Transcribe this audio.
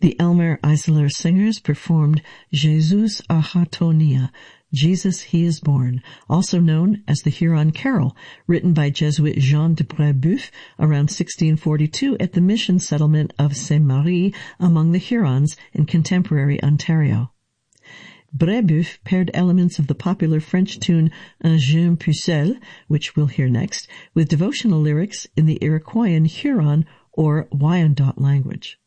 The Elmer Eisler Singers performed Jesus Achatonia, Jesus He is Born, also known as the Huron Carol, written by Jesuit Jean de Brébeuf around 1642 at the mission settlement of Saint-Marie among the Hurons in contemporary Ontario. Brébeuf paired elements of the popular French tune Un jeune pucelle, which we'll hear next, with devotional lyrics in the Iroquoian Huron or Wyandot language.